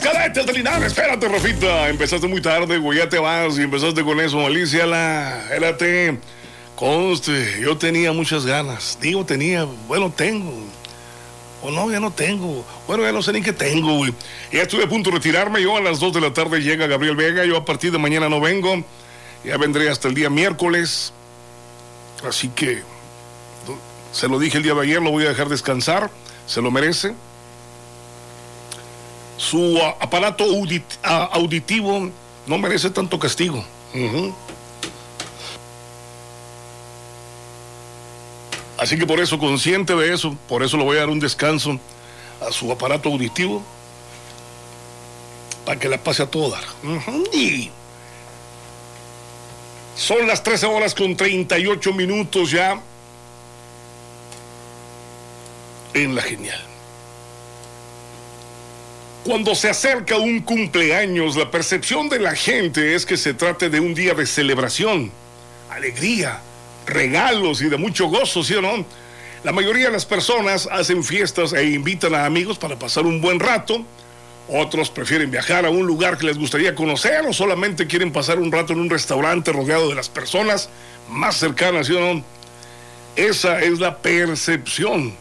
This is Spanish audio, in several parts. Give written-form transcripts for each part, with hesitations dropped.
Cadete de Linares, espérate, Rafita. Empezaste muy tarde, güey, ya te vas y empezaste con eso. Alicia, espérate. Conste, yo tenía muchas ganas. Digo, tengo. O no, ya no tengo. Bueno, ya no sé ni qué tengo, güey. Ya estuve a punto de retirarme. Yo a las 2 de la tarde llega Gabriel Vega. Yo a partir de mañana no vengo. Ya vendré hasta el día miércoles. Así que se lo dije el día de ayer, lo voy a dejar descansar. Se lo merece. Su aparato auditivo no merece tanto castigo. Así que por eso, consciente de eso, por eso le voy a dar un descanso a su aparato auditivo para que la pase a todo dar. Y son las 13:38 ya en La Genial. Cuando se acerca un cumpleaños, la percepción de la gente es que se trate de un día de celebración, alegría, regalos y de mucho gozo, ¿sí o no? La mayoría de las personas hacen fiestas e invitan a amigos para pasar un buen rato. Otros prefieren viajar a un lugar que les gustaría conocer o solamente quieren pasar un rato en un restaurante rodeado de las personas más cercanas, ¿sí o no? Esa es la percepción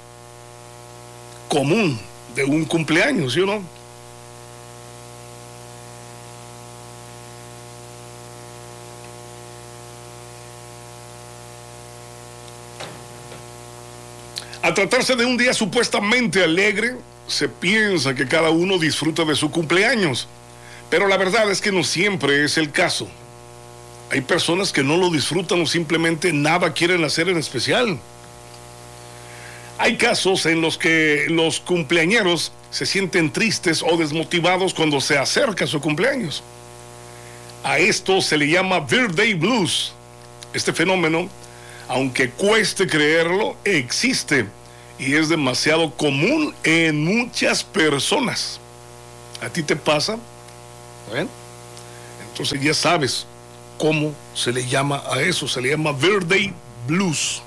común de un cumpleaños, ¿sí o no? Al tratarse de un día supuestamente alegre, se piensa que cada uno disfruta de su cumpleaños, pero la verdad es que no siempre es el caso. Hay personas que no lo disfrutan o simplemente nada quieren hacer en especial. Hay casos en los que los cumpleañeros se sienten tristes o desmotivados cuando se acerca su cumpleaños. A esto se le llama birthday blues. Este fenómeno, aunque cueste creerlo, existe y es demasiado común en muchas personas. ¿A ti te pasa? ¿Ven? Entonces ya sabes cómo se le llama a eso. Se le llama birthday blues.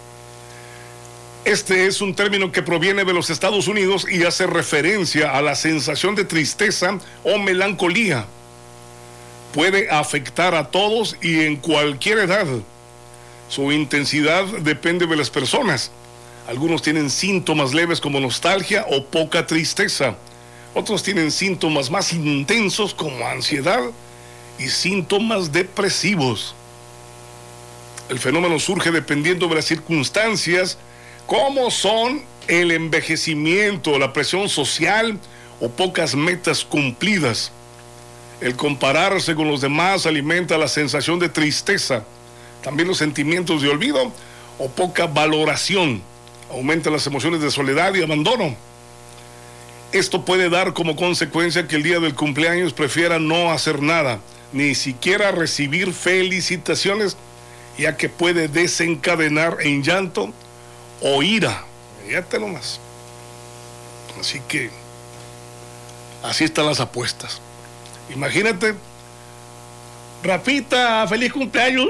Este es un término que proviene de los Estados Unidos y hace referencia a la sensación de tristeza o melancolía. Puede afectar a todos y en cualquier edad. Su intensidad depende de las personas. Algunos tienen síntomas leves como nostalgia o poca tristeza. Otros tienen síntomas más intensos como ansiedad y síntomas depresivos. El fenómeno surge dependiendo de las circunstancias, como son el envejecimiento, la presión social o pocas metas cumplidas. El compararse con los demás alimenta la sensación de tristeza. También los sentimientos de olvido o poca valoración aumentan las emociones de soledad y abandono. Esto puede dar como consecuencia que el día del cumpleaños prefiera no hacer nada, ni siquiera recibir felicitaciones, ya que puede desencadenar en llanto o ira. Fíjate nomás. Así que así están las apuestas. Imagínate, Rafita, feliz cumpleaños.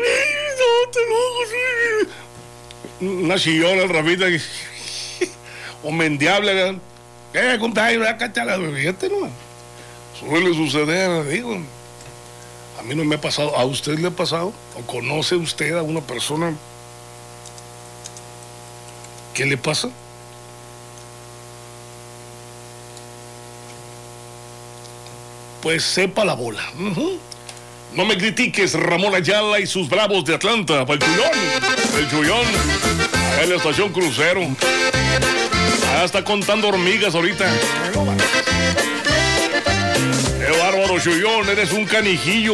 Una chillona, Rafita, o mendiable, cumpleaños, fíjate nomás. Suele suceder, digo. A mí no me ha pasado. ¿A usted le ha pasado? ¿O conoce usted a una persona que le pasa? Pues sepa la bola. No me critiques, Ramón Ayala y sus Bravos de Atlanta. Para el Chullón, allá en la estación Crucero. Allá está contando hormigas ahorita. Qué bárbaro, Chullón, eres un canijillo.